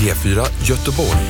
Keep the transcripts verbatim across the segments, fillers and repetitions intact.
P fyra Göteborg.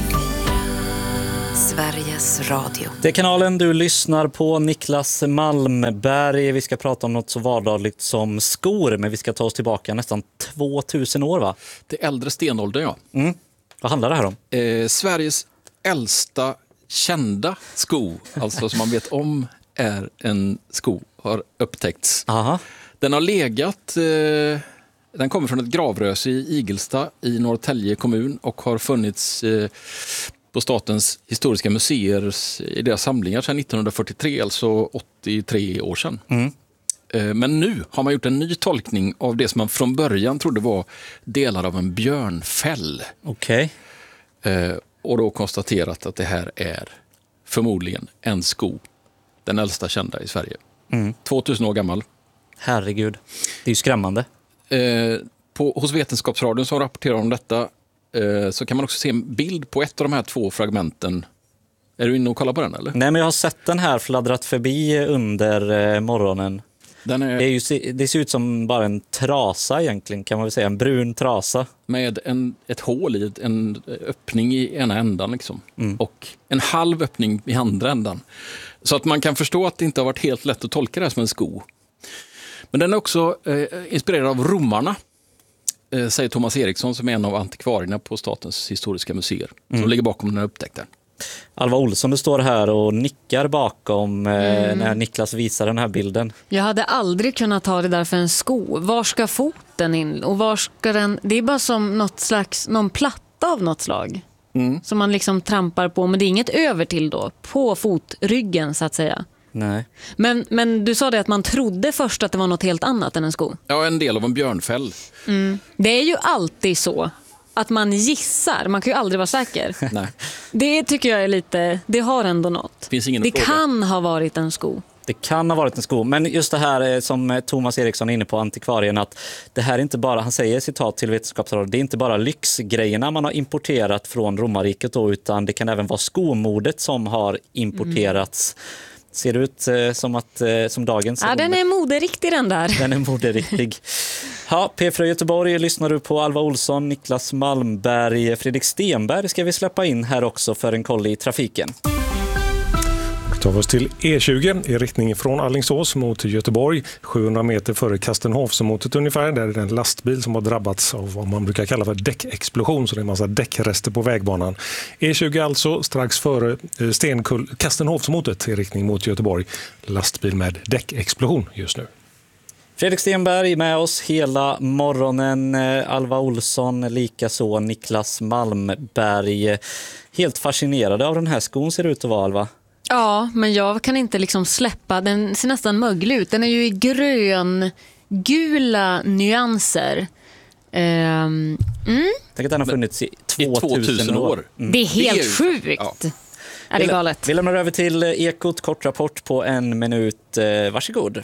Sveriges Radio. Det är kanalen du lyssnar på, Niklas Malmberg. Vi ska prata om något så vardagligt som skor, men vi ska ta oss tillbaka nästan tvåtusen år, va? Det äldre stenåldern, ja. Mm. Vad handlar det här om? Eh, Sveriges äldsta kända sko, alltså som man vet om är en sko, har upptäckts. Aha. Den har legat... Eh, den kommer från ett gravröse i Igelsta i Norrtälje kommun och har funnits... Eh, på Statens historiska museer i deras samlingar sedan nittonhundrafyrtiotre, alltså åttiotre år sedan. Mm. Men nu har man gjort en ny tolkning av det som man från början trodde var delar av en björnfäll. Okej. Okay. Och då konstaterat att det här är förmodligen en sko, den äldsta kända i Sverige. Mm. tvåtusen år gammal. Herregud, det är ju skrämmande. På, hos Vetenskapsradion som rapporterar om detta så kan man också se en bild på ett av de här två fragmenten. Är du inne och kollar på den, eller? Nej, men jag har sett den här fladdrat förbi under eh, morgonen. Den är... Det, är ju, det ser ut som bara en trasa egentligen, kan man väl säga. En brun trasa. Med en, ett hål i, en öppning i ena ändan liksom. Mm. Och en halv öppning i andra ändan. Så att man kan förstå att det inte har varit helt lätt att tolka det här som en sko. Men den är också eh, inspirerad av romarna. Säger Thomas Eriksson, som är en av antikvarierna på Statens historiska museer, mm. som ligger bakom den här upptäckten. Alva Olsson, du står här och nickar bakom mm. eh, när Niklas visar den här bilden. Jag hade aldrig kunnat ta det där för en sko. Var ska foten in? Och var ska den... Det är bara som något slags, någon platta av något slag. Mm. Som man liksom trampar på, men det är inget över till då. På fotryggen, så att säga. Nej. Men, men du sa det att man trodde först att det var något helt annat än en sko. Ja, en del av en björnfäll. Mm. Det är ju alltid så att man gissar. Man kan ju aldrig vara säker. Nej. Det tycker jag är lite... Det har ändå något. Finns ingen det fråga. Kan ha varit en sko. Det kan ha varit en sko. Men just det här som Thomas Eriksson är inne på, antikvarien, att det här är inte bara, han säger citat till Vetenskapsradion, det är inte bara lyxgrejerna man har importerat från romarriket då, utan det kan även vara skomodet som har importerats. Mm. Ser det ut eh, som, att, eh, som dagens... Ja, den är moderiktig den där. Den är moderiktig. Ja, P fyra Göteborg lyssnar du på. Alva Olsson, Niklas Malmberg, Fredrik Stenberg ska vi släppa in här också för en koll i trafiken. Vi tar oss till E tjugo i riktning från Alingsås mot Göteborg. sjuhundra meter före Kastenhovsområdet ungefär. Där är det en lastbil som har drabbats av vad man brukar kalla för däckexplosion. Så det är en massa däckrester på vägbanan. E tjugo alltså strax före Stenkull, Kastenhovsområdet i riktning mot Göteborg. Lastbil med däckexplosion just nu. Fredrik Stenberg med oss hela morgonen. Alva Olsson, likaså Niklas Malmberg. Helt fascinerade av den här skon ser det ut att vara, Alva. Ja, men jag kan inte liksom släppa. Den ser nästan möglig ut. Den är ju i grön, gula nyanser. Um, mm. Tänk att den har funnits i tvåtusen år. Mm. Det är helt det är, sjukt. Ja. Är det galet? Vi lämnar över till Ekot, kort rapport på en minut. Varsågod.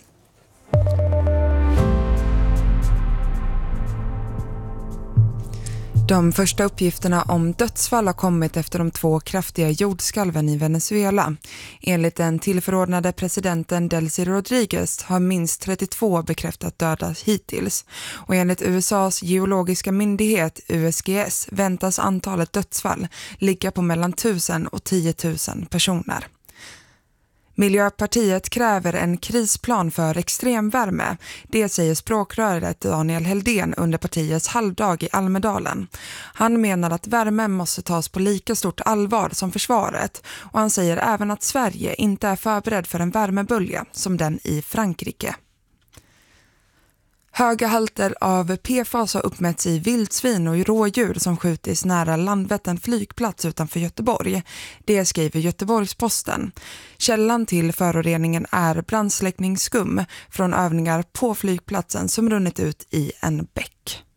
De första uppgifterna om dödsfall har kommit efter de två kraftiga jordskalven i Venezuela. Enligt den tillförordnade presidenten Delcy Rodriguez har minst trettiotvå bekräftat döda hittills. Och enligt U S A:s geologiska myndighet U S G S väntas antalet dödsfall ligga på mellan tusen och tiotusen personer. Miljöpartiet kräver en krisplan för extremvärme. Det säger språkröret Daniel Heldén under partiets halvdag i Almedalen. Han menar att värme måste tas på lika stort allvar som försvaret. Och han säger även att Sverige inte är förberedd för en värmebölja som den i Frankrike. Höga halter av P F A S har uppmätts i vildsvin och i rådjur som skjutits nära Landvetten flygplats utanför Göteborg. Det skriver Göteborgs-Posten. Källan till föroreningen är brandsläckningsskum från övningar på flygplatsen som runnit ut i en bäck.